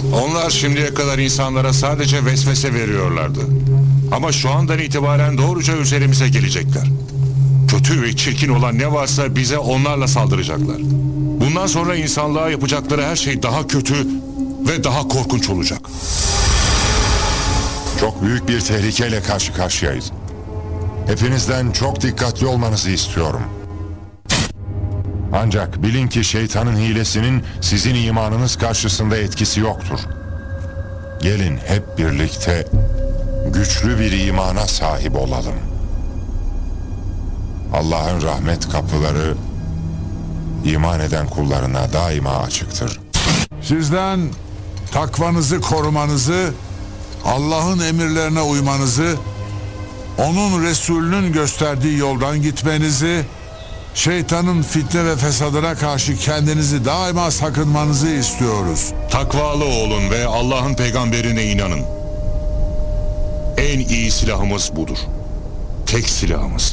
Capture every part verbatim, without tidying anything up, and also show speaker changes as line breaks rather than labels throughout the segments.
Onlar şimdiye kadar insanlara sadece vesvese veriyorlardı. Ama şu andan itibaren doğruca üzerimize gelecekler. Kötü ve çirkin olan ne varsa bize onlarla saldıracaklar. Bundan sonra insanlığa yapacakları her şey daha kötü ve daha korkunç olacak.
Çok büyük bir tehlikeyle karşı karşıyayız. Hepinizden çok dikkatli olmanızı istiyorum. Ancak bilin ki şeytanın hilesinin sizin imanınız karşısında etkisi yoktur. Gelin hep birlikte güçlü bir imana sahip olalım. Allah'ın rahmet kapıları iman eden kullarına daima açıktır.
Sizden takvanızı korumanızı, Allah'ın emirlerine uymanızı, onun Resulünün gösterdiği yoldan gitmenizi, şeytanın fitne ve fesadına karşı kendinizi daima sakınmanızı istiyoruz.
Takvalı olun ve Allah'ın peygamberine inanın. En iyi silahımız budur. Tek silahımız.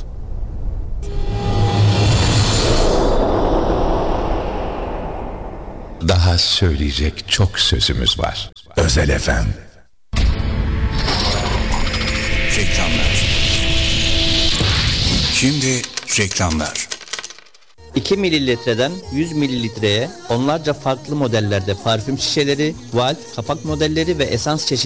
Daha söyleyecek çok sözümüz var.
Özel efendim.
Reklamlar. Şimdi reklamlar.
iki mililitreden yüz mililitreye onlarca farklı modellerde parfüm şişeleri, valv, kapak modelleri ve esans çeşitleri